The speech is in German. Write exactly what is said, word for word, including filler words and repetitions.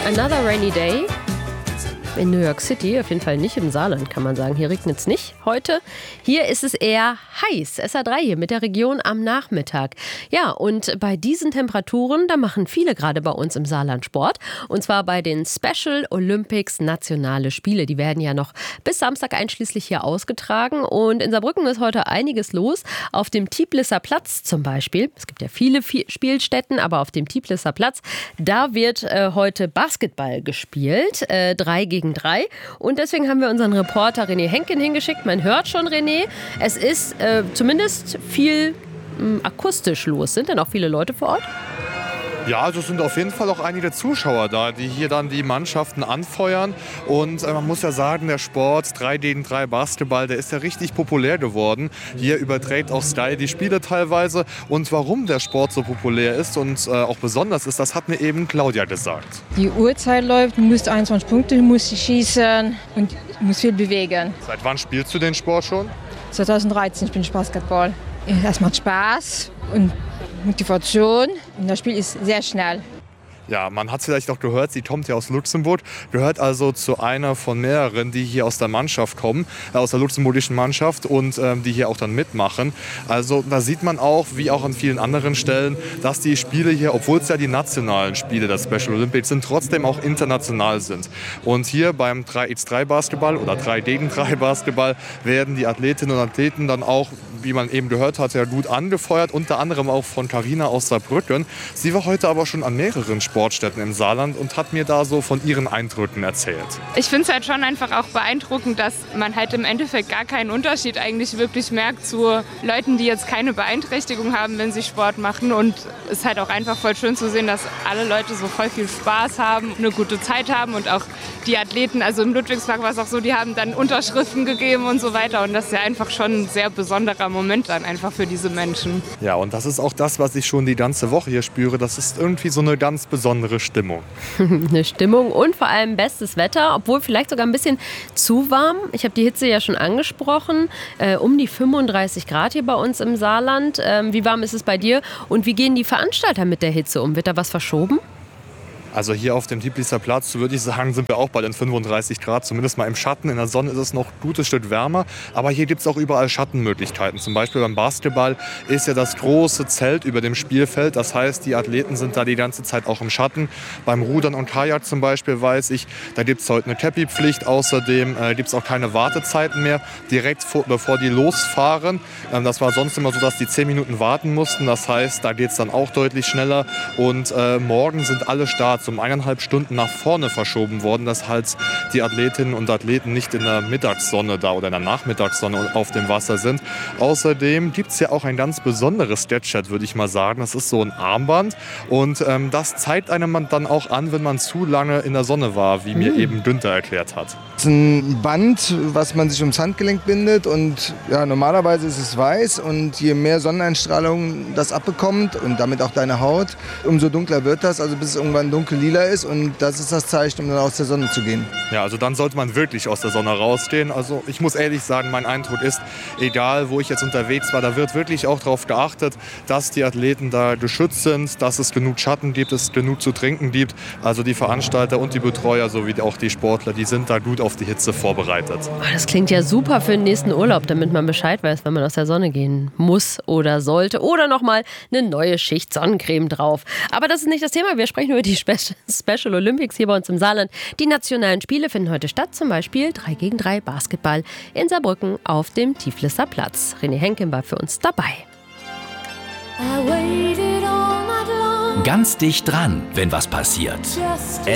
Another rainy day in New York City, auf jeden Fall nicht im Saarland, kann man sagen. Hier regnet es nicht heute. Hier ist es eher heiß. S A drei hier mit der Region am Nachmittag. Ja, und bei diesen Temperaturen, da machen viele gerade bei uns im Saarland Sport. Und zwar bei den Special Olympics Nationale Spiele. Die werden ja noch bis Samstag einschließlich hier ausgetragen. Und in Saarbrücken ist heute einiges los. Auf dem Tieblisser Platz zum Beispiel. Es gibt ja viele Spielstätten, aber auf dem Tieblisser Platz, da wird äh, heute Basketball gespielt. Äh, drei gegen drei. Und deswegen haben wir unseren Reporter René Henken hingeschickt. Man hört schon, René, es ist äh, zumindest viel ähm, akustisch los. Sind denn auch viele Leute vor Ort? Ja, also es sind auf jeden Fall auch einige Zuschauer da, die hier dann die Mannschaften anfeuern. Und äh, man muss ja sagen, der Sport drei gegen drei Basketball, der ist ja richtig populär geworden. Hier überträgt auch Sky die Spiele teilweise. Und warum der Sport so populär ist und äh, auch besonders ist, das hat mir eben Claudia gesagt. Die Uhrzeit läuft, du musst einundzwanzig Punkte, du musst schießen und du musst viel bewegen. Seit wann spielst du den Sport schon? zweitausenddreizehn spiele ich Basketball. Das macht Spaß und Motivation und das Spiel ist sehr schnell. Ja, man hat es vielleicht auch gehört, sie kommt ja aus Luxemburg, gehört also zu einer von mehreren, die hier aus der Mannschaft kommen, äh, aus der luxemburgischen Mannschaft und ähm, die hier auch dann mitmachen. Also da sieht man auch, wie auch an vielen anderen Stellen, dass die Spiele hier, obwohl es ja die nationalen Spiele der Special Olympics sind, trotzdem auch international sind. Und hier beim drei gegen drei Basketball oder drei gegen drei Basketball werden die Athletinnen und Athleten dann auch, wie man eben gehört hat, ja gut angefeuert, unter anderem auch von Carina aus Saarbrücken. Sie war heute aber schon an mehreren Sportstätten im Saarland und hat mir da so von ihren Eindrücken erzählt. Ich finde es halt schon einfach auch beeindruckend, dass man halt im Endeffekt gar keinen Unterschied eigentlich wirklich merkt zu Leuten, die jetzt keine Beeinträchtigung haben, wenn sie Sport machen. Und es ist halt auch einfach voll schön zu sehen, dass alle Leute so voll viel Spaß haben, eine gute Zeit haben und auch die Athleten, also im Ludwigspark war es auch so, die haben dann Unterschriften gegeben und so weiter. Und das ist ja einfach schon ein sehr besonderer Moment dann einfach für diese Menschen. Ja, und das ist auch das, was ich schon die ganze Woche hier spüre. Das ist irgendwie so eine ganz besondere Stimmung. Eine Stimmung und vor allem bestes Wetter, obwohl vielleicht sogar ein bisschen zu warm. Ich habe die Hitze ja schon angesprochen. Äh, um die fünfunddreißig Grad hier bei uns im Saarland. Ähm, wie warm ist es bei dir und wie gehen die Veranstalter mit der Hitze um? Wird da was verschoben? Also hier auf dem Tieblisser Platz, würde ich sagen, sind wir auch bei den fünfunddreißig Grad, zumindest mal im Schatten. In der Sonne ist es noch ein gutes Stück wärmer, aber hier gibt es auch überall Schattenmöglichkeiten. Zum Beispiel beim Basketball ist ja das große Zelt über dem Spielfeld, das heißt, die Athleten sind da die ganze Zeit auch im Schatten. Beim Rudern und Kajak zum Beispiel weiß ich, da gibt es heute eine Cappy-Pflicht, außerdem äh, gibt es auch keine Wartezeiten mehr, direkt vor, bevor die losfahren. Ähm, das war sonst immer so, dass die zehn Minuten warten mussten, das heißt, da geht es dann auch deutlich schneller und äh, morgen sind alle Starts um eineinhalb Stunden nach vorne verschoben worden, dass halt die Athletinnen und Athleten nicht in der Mittagssonne da oder in der Nachmittagssonne auf dem Wasser sind. Außerdem gibt es ja auch ein ganz besonderes Sketchat, würde ich mal sagen. Das ist so ein Armband und ähm, das zeigt einem dann auch an, wenn man zu lange in der Sonne war, wie mir mhm. eben Günther erklärt hat. Das ist ein Band, was man sich ums Handgelenk bindet und ja, normalerweise ist es weiß und je mehr Sonneneinstrahlung das abbekommt und damit auch deine Haut, umso dunkler wird das, also bis es irgendwann dunkel lila ist und das ist das Zeichen, um dann aus der Sonne zu gehen. Ja, also dann sollte man wirklich aus der Sonne rausgehen. Also ich muss ehrlich sagen, mein Eindruck ist, egal wo ich jetzt unterwegs war, da wird wirklich auch darauf geachtet, dass die Athleten da geschützt sind, dass es genug Schatten gibt, dass es genug zu trinken gibt. Also die Veranstalter und die Betreuer sowie auch die Sportler, die sind da gut auf die Hitze vorbereitet. Oh, das klingt ja super für den nächsten Urlaub, damit man Bescheid weiß, wenn man aus der Sonne gehen muss oder sollte. Oder nochmal eine neue Schicht Sonnencreme drauf. Aber das ist nicht das Thema. Wir sprechen über die Spe- Special Olympics hier bei uns im Saarland. Die nationalen Spiele finden heute statt, zum Beispiel drei gegen drei Basketball in Saarbrücken auf dem Tieflisser Platz. René Henken war für uns dabei. Ganz dicht dran, wenn was passiert.